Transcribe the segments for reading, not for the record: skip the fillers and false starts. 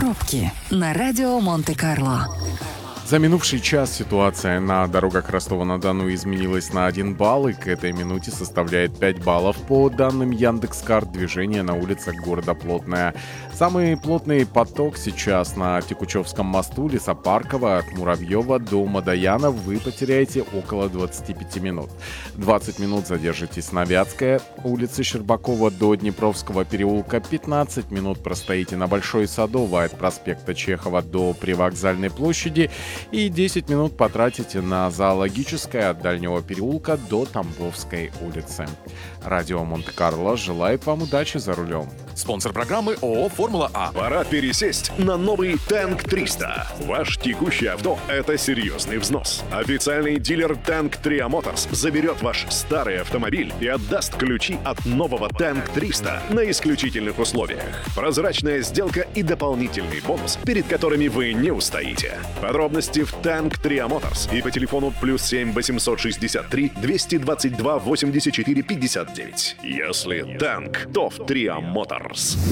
Пробки на радио Монте-Карло. За минувший час ситуация на дорогах Ростова-на-Дону изменилась на 1 балл и к этой минуте составляет 5 баллов. По данным Яндекс.Карт, движение на улицах города плотное. Самый плотный поток сейчас на Текучевском мосту, Лесопарково, от Муравьева до Мадояна вы потеряете около 25 минут. 20 минут задержитесь на Вятской улице Щербакова до Днепровского переулка, 15 минут простоите на Большой Садовой от проспекта Чехова до Привокзальной площади и 10 минут потратите на Зоологическое от Дальнего переулка до Тамбовской улицы. Радио Монте-Карло желает вам удачи за рулем. Спонсор программы ООО «Формула А». Пора пересесть на новый Танк 300. Ваш текущий авто – это серьезный взнос. Официальный дилер Танк Tria Motors заберет ваш старый автомобиль и отдаст ключи от нового Танк 300 на исключительных условиях. Прозрачная сделка и дополнительный бонус, перед которыми вы не устоите. Подробности в Танк Tria Motors и по телефону +7 863 222 84 59. Если танк, то в Tria Motors.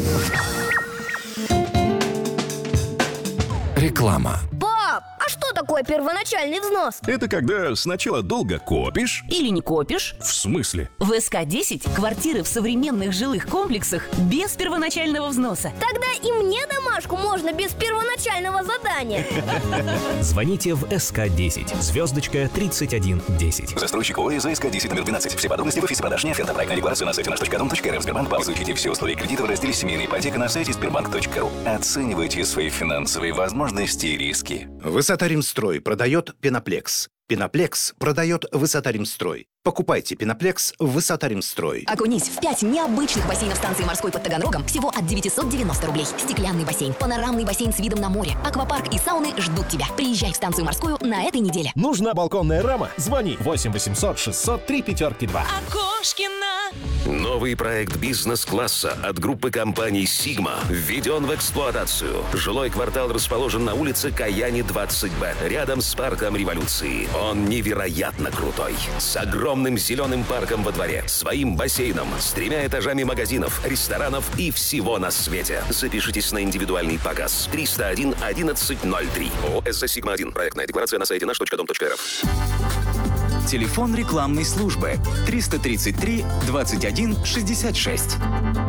Реклама. Пап, а что такое первоначальный взнос? Это когда сначала долго копишь. Или не копишь. В смысле? В СК-10 квартиры в современных жилых комплексах без первоначального взноса. Тогда и мне домашку можно без первоначального задания. Звоните в СК-10, звездочка 3110. Застройщик ОС СК-10 номер 12. Все подробности в офисе продаж не оферта. Проектная декларация на сайте наш.дом.рф. Сбербанк БАУ. Изучите все условия кредита в разделе «Семейная ипотека» на сайте sberbank.ru. Оценивайте свои финансовые возможности и риски. Высота-Римстрой продает Пеноплекс. Пеноплекс продает Высота-Римстрой. Покупайте Пеноплекс в Высота-Римстрой. Окунись в 5 необычных бассейнов станции морской под Таганрогом всего от 990 рублей. Стеклянный бассейн, панорамный бассейн с видом на море, аквапарк и сауны ждут тебя. Приезжай в станцию морскую на этой неделе. Нужна балконная рама? Звони 8 800 603 5-2. Окошкина. Новый проект бизнес-класса от группы компаний «Сигма» введен в эксплуатацию. Жилой квартал расположен на улице Каяни, 20Б, рядом с парком Революции. Он невероятно крутой. С огромным зеленым парком во дворе, своим бассейном, с 3 этажами магазинов, ресторанов и всего на свете. Запишитесь на индивидуальный показ. 301 1103. ОС «Сигма-1». Проектная декларация на сайте наш.дом.рф. Телефон рекламной службы 333 21 66.